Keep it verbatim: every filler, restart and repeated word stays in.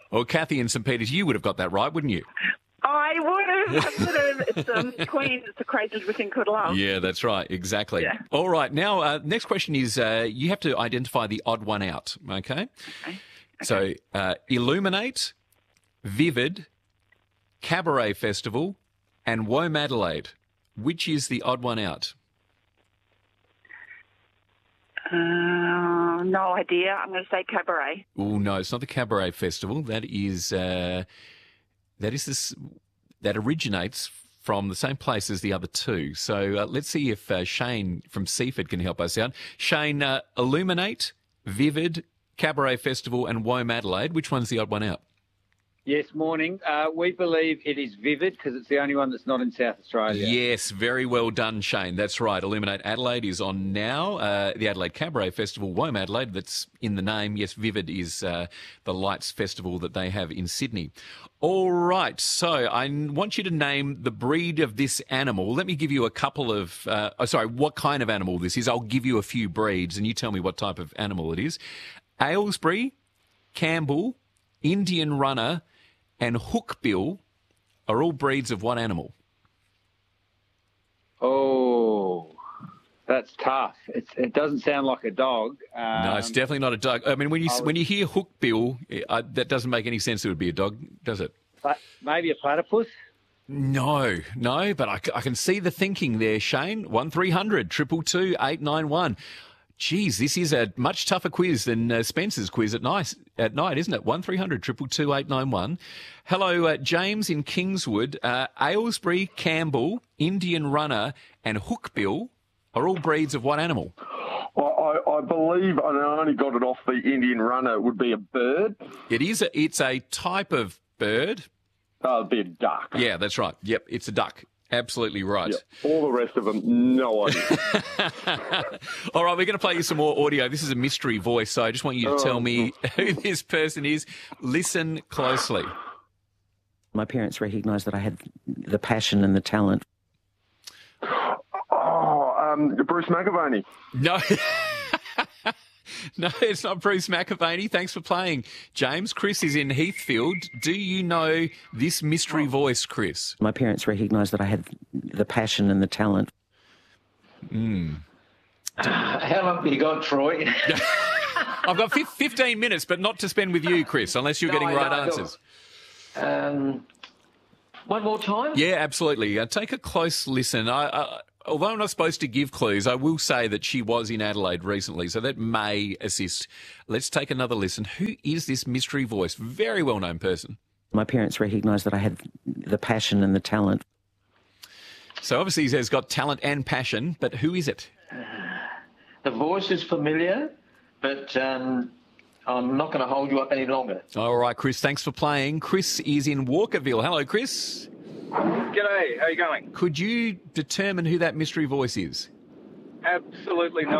Or Kathy in St Peters, you would have got that right, wouldn't you? I would have. Sort of, it's um, Queen, it's the craziest everything could love. Yeah, that's right. Exactly. Yeah. All right. Now, uh, next question is uh, you have to identify the odd one out, okay? Okay. So, uh, Illuminate, Vivid, Cabaret Festival, and Womadelaide. Which is the odd one out? Uh, no idea. I'm going to say Cabaret. Oh, no, it's not the Cabaret Festival. That is... Uh, That is this. That originates from the same place as the other two. So uh, let's see if uh, Shane from Seaford can help us out. Shane, uh, Illuminate, Vivid, Cabaret Festival, and Womadelaide. Which one's the odd one out? Yes, morning. Uh, we believe it is Vivid because it's the only one that's not in South Australia. Yes, very well done, Shane. That's right. Illuminate Adelaide is on now. Uh, the Adelaide Cabaret Festival, Womadelaide, that's in the name. Yes, Vivid is uh, the lights festival that they have in Sydney. All right, so I want you to name the breed of this animal. Let me give you a couple of, uh, oh, sorry, what kind of animal this is. I'll give you a few breeds and you tell me what type of animal it is. Aylesbury, Campbell, Indian Runner, and Hookbill are all breeds of what animal? Oh, that's tough. It's, it doesn't sound like a dog. Um, No, it's definitely not a dog. I mean, when you was, when you hear Hookbill, uh, that doesn't make any sense. It would be a dog, does it? Maybe a platypus? No, no, but I, I can see the thinking there, Shane. One three hundred triple two eight nine one. Geez, this is a much tougher quiz than uh, Spencer's quiz at night, at night, isn't it? One three hundred triple two eight nine one. Hello, uh, James in Kingswood. Uh, Aylesbury, Campbell, Indian Runner, and Hookbill are all breeds of what animal? I, I believe, and I only got it off the Indian Runner, it would be a bird. It is. A, it's a type of bird. Oh, it'd be a duck. Yeah, that's right. Yep, it's a duck. Absolutely right. Yep. All the rest of them, no idea. All right, we're going to play you some more audio. This is a mystery voice, so I just want you to tell me who this person is. Listen closely. My parents recognised that I had the passion and the talent. Oh, um, Bruce McAvaney. No. No, it's not Bruce McAvaney. Thanks for playing, James. Chris is in Heathfield. Do you know this mystery voice, Chris? My parents recognised that I had the passion and the talent. Mm. Uh, how long have you got, Troy? I've got fifteen minutes, but not to spend with you, Chris, unless you're no, getting no, right no. answers. Um, one more time? Yeah, absolutely. Uh, take a close listen. I, I, although I'm not supposed to give clues, I will say that she was in Adelaide recently, so that may assist. Let's take another listen. Who is this mystery voice? Very well-known person. My parents recognised that I had the passion and the talent. So obviously he has got talent and passion, but who is it? The voice is familiar, but um, I'm not going to hold you up any longer. All right, Chris, thanks for playing. Chris is in Walkerville. Hello, Chris. G'day, how you going? Could you determine who that mystery voice is? Absolutely not.